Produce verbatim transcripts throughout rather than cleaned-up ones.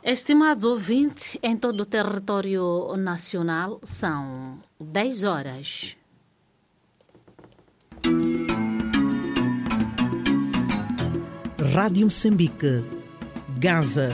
Estimados ouvintes, em todo o território nacional são dez horas. Rádio Moçambique, Gaza.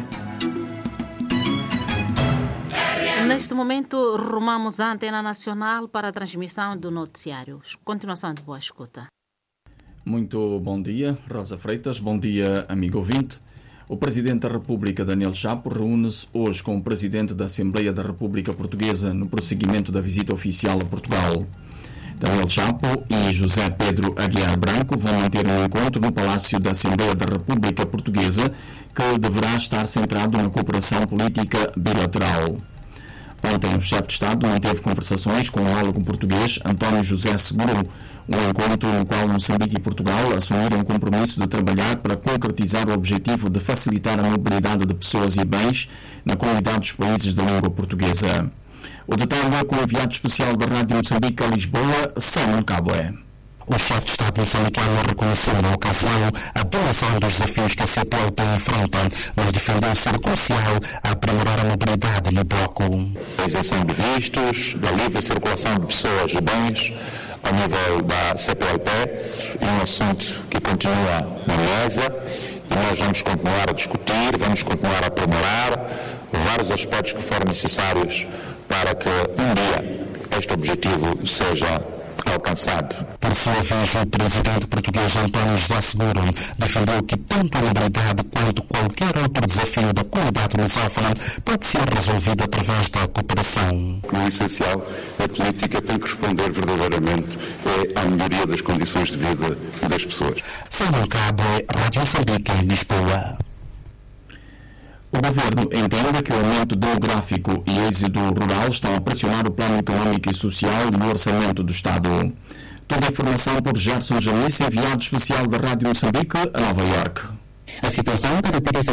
Neste momento, rumamos à antena nacional para a transmissão do noticiário. Continuação de boa escuta. Muito bom dia, Rosa Freitas. Bom dia, amigo ouvinte. O Presidente da República, Daniel Chapo, reúne-se hoje com o Presidente da Assembleia da República Portuguesa no prosseguimento da visita oficial a Portugal. Daniel Chapo e José Pedro Aguiar Branco vão manter um encontro no Palácio da Assembleia da República Portuguesa, que deverá estar centrado na cooperação política bilateral. Ontem, o chefe de Estado manteve conversações com o homólogo português António José Seguro, um encontro no qual Moçambique e Portugal assumiram o compromisso de trabalhar para concretizar o objetivo de facilitar a mobilidade de pessoas e bens na comunidade dos países da língua portuguesa. O detalhe é com o enviado especial da Rádio Moçambique a Lisboa, Simon Cabé. O chefe de Estado moçambicano reconheceu na ocasião a dimensão dos desafios que a C P L P enfrenta, mas defendeu ser crucial a aprimorar a mobilidade no bloco. A isenção de vistos, da livre circulação de pessoas e bens ao nível da C P L P é um assunto que continua na mesa e nós vamos continuar a discutir, vamos continuar a aprimorar vários aspectos que forem necessários para que um dia este objetivo seja alcançado. Por sua vez, o presidente português António José Seguro defendeu que tanto a mobilidade quanto qualquer outro desafio da comunidade lusófona pode ser resolvido através da cooperação. O essencial, a política tem que responder verdadeiramente à melhoria das condições de vida das pessoas. Simon Cabé, Rádio Moçambique, Lisboa. O Governo entende que o aumento demográfico e êxodo rural estão a pressionar o plano econômico e social e o orçamento do Estado. Toda a informação por Gerson Janice, enviado especial da Rádio Moçambique a Nova Iorque. A situação caracteriza